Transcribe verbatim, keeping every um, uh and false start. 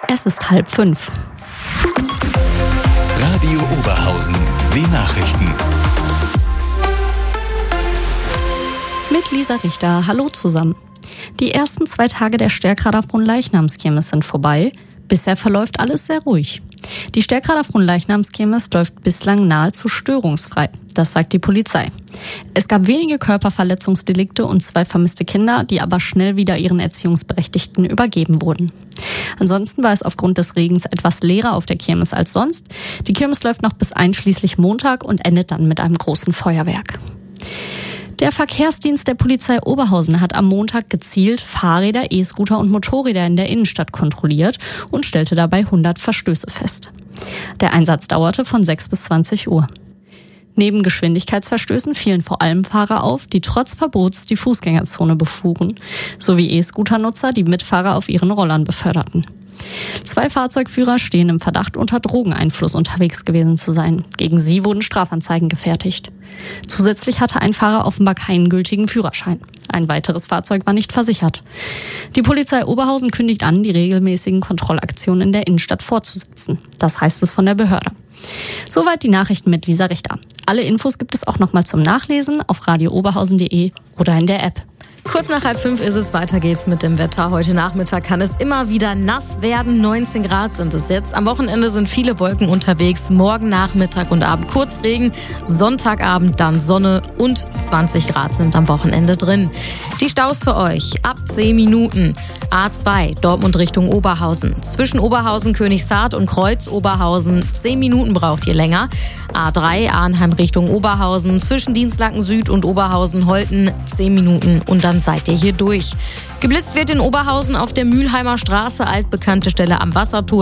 Es ist halb fünf. Radio Oberhausen, die Nachrichten. Mit Lisa Richter, hallo zusammen. Die ersten zwei Tage der Stärkrader Fronleichnamskirmes sind vorbei. Bisher verläuft alles sehr ruhig. Die Stärkrader Fronleichnamskirmes läuft bislang nahezu störungsfrei. Das sagt die Polizei. Es gab wenige Körperverletzungsdelikte und zwei vermisste Kinder, die aber schnell wieder ihren Erziehungsberechtigten übergeben wurden. Ansonsten war es aufgrund des Regens etwas leerer auf der Kirmes als sonst. Die Kirmes läuft noch bis einschließlich Montag und endet dann mit einem großen Feuerwerk. Der Verkehrsdienst der Polizei Oberhausen hat am Montag gezielt Fahrräder, E-Scooter und Motorräder in der Innenstadt kontrolliert und stellte dabei hundert Verstöße fest. Der Einsatz dauerte von sechs bis zwanzig Uhr. Neben Geschwindigkeitsverstößen fielen vor allem Fahrer auf, die trotz Verbots die Fußgängerzone befuhren, sowie E-Scooter-Nutzer, die Mitfahrer auf ihren Rollern beförderten. Zwei Fahrzeugführer stehen im Verdacht, unter Drogeneinfluss unterwegs gewesen zu sein. Gegen sie wurden Strafanzeigen gefertigt. Zusätzlich hatte ein Fahrer offenbar keinen gültigen Führerschein. Ein weiteres Fahrzeug war nicht versichert. Die Polizei Oberhausen kündigt an, die regelmäßigen Kontrollaktionen in der Innenstadt fortzusetzen. Das heißt es von der Behörde. Soweit die Nachrichten mit Lisa Richter. Alle Infos gibt es auch nochmal zum Nachlesen auf radio oberhausen punkt de oder in der App. Kurz nach halb fünf ist es, weiter geht's mit dem Wetter. Heute Nachmittag kann es immer wieder nass werden. neunzehn Grad sind es jetzt. Am Wochenende sind viele Wolken unterwegs. Morgen Nachmittag und Abend kurz Regen. Sonntagabend dann Sonne und zwanzig Grad sind am Wochenende drin. Die Staus für euch ab zehn Minuten. A zwei Dortmund Richtung Oberhausen. Zwischen Oberhausen, Königshardt und Kreuz Oberhausen zehn Minuten braucht ihr länger. A drei Arnheim Richtung Oberhausen. Zwischen Dienstlaken Süd und Oberhausen-Holten zehn Minuten und dann seid ihr hier durch. Geblitzt wird in Oberhausen auf der Mülheimer Straße, altbekannte Stelle am Wasserturm.